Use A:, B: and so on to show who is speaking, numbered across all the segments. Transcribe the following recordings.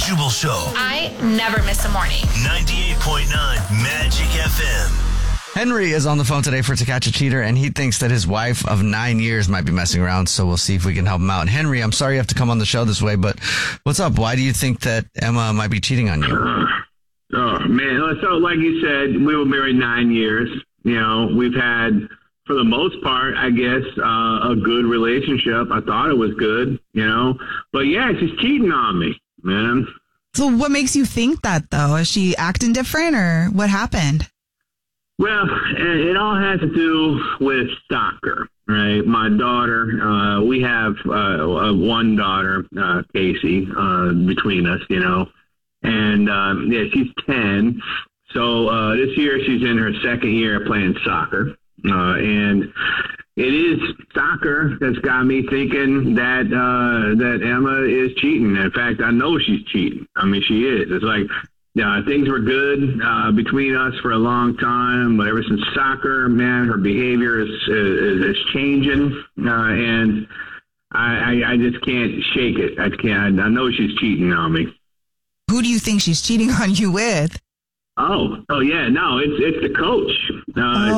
A: Jubal Show.
B: I never miss a morning.
A: 98.9 Magic FM.
C: Henry is on the phone today for To Catch a Cheater, and he thinks that his wife of 9 years might be messing around, so we'll see if we can help him out. Henry, I'm sorry you have to come on the show this way, but what's up? Why do you think that Emma might be cheating on you?
D: Oh, man. So, like you said, we were married 9 years. You know, we've had, for the most part, I guess, a good relationship. I thought it was good, you know. But, yeah, she's cheating on me, man.
E: So what makes you think that, though? Is she acting different, or what happened?
D: Well, it all has to do with soccer, right? My daughter, we have one daughter, Casey, between us, you know, and yeah, she's 10. So this year she's in her second year playing soccer, and it is soccer that's got me thinking that that Emma is cheating. In fact, I know she's cheating. I mean, she is. It's like, things were good between us for a long time, but ever since soccer, man, her behavior is changing, and I just can't shake it. I can't. I know she's cheating on me.
E: Who do you think she's cheating on you with?
D: Oh yeah, no, it's the coach. It's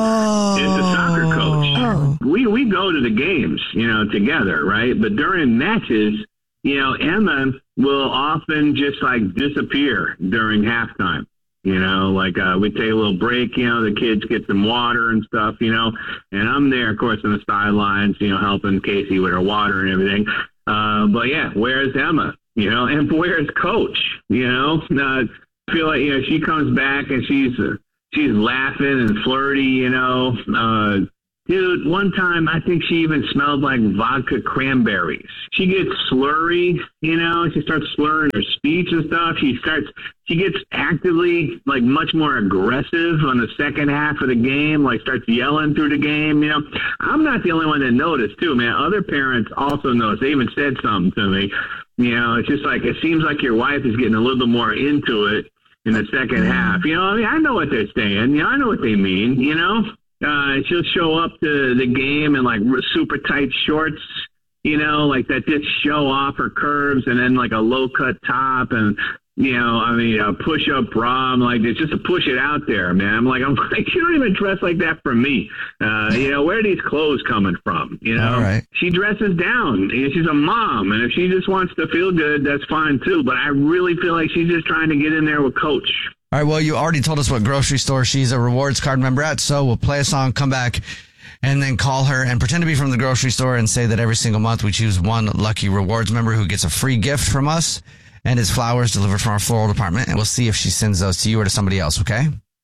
D: the soccer coach.
E: Oh.
D: We go to the games, you know, together, right? But during matches, you know, Emma will often just like disappear during halftime. You know, like we take a little break, you know, the kids get some water and stuff, you know, and I'm there, of course, on the sidelines, you know, helping Casey with her water and everything. But yeah, where's Emma? You know, and where's Coach? You know, I feel like, you know, she comes back and she's laughing and flirty, you know. Dude, one time I think she even smelled like vodka cranberries. She gets slurry, you know, she starts slurring her speech and stuff. She gets actively, like, much more aggressive on the second half of the game, like starts yelling through the game, you know. I'm not the only one that noticed, too, man. Other parents also noticed. They even said something to me. You know, it's just like, it seems like your wife is getting a little bit more into it in the second half. You know, I mean, I know what they're saying. You know, I know what they mean, you know. She'll show up to the game in like super tight shorts, you know, like that just show off her curves, and then like a low cut top, and, you know, I mean, a push up bra. I'm like, it's just to push it out there, man. I'm like, you don't even dress like that for me. You know, where are these clothes coming from? You know,
C: all right.
D: She dresses down. She's a mom, and if she just wants to feel good, that's fine too. But I really feel like she's just trying to get in there with Coach.
C: All right, well, you already told us what grocery store she's a rewards card member at, so we'll play a song, come back, and then call her and pretend to be from the grocery store and say that every single month we choose one lucky rewards member who gets a free gift from us and his flowers delivered from our floral department, and we'll see if she sends those to you or to somebody else, okay?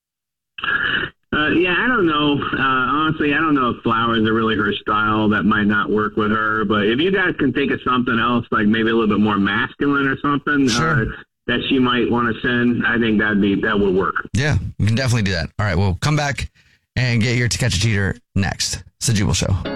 D: Yeah, I don't know. Honestly, I don't know if flowers are really her style. That might not work with her. But if you guys can think of something else, like maybe a little bit more masculine or something,
C: sure,
D: that she might want to send, I think that would work.
C: Yeah, we can definitely do that. All right, we'll come back and get your To Catch a Cheater next. It's the Jubal Show.